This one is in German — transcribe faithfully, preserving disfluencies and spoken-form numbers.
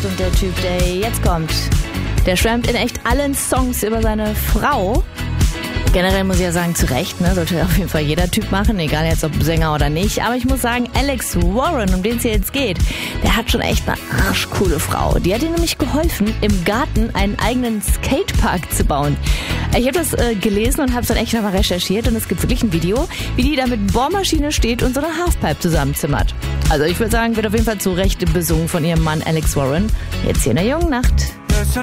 Nacht und der Typ, der jetzt kommt, der schwärmt in echt allen Songs über seine Frau. Generell muss ich ja sagen, zu Recht, ne? Sollte auf jeden Fall jeder Typ machen, egal jetzt ob Sänger oder nicht. Aber ich muss sagen, Alex Warren, um den es hier jetzt geht, der hat schon echt eine arschcoole Frau. Die hat ihm nämlich geholfen, im Garten einen eigenen Skatepark zu bauen. Ich habe das äh, gelesen und habe es dann echt nochmal recherchiert und es gibt wirklich ein Video, wie die da mit Bohrmaschine steht und so eine Halfpipe zusammenzimmert. Also ich würde sagen, wird auf jeden Fall zu Recht besungen von ihrem Mann Alex Warren. Jetzt hier in der jungen Nacht.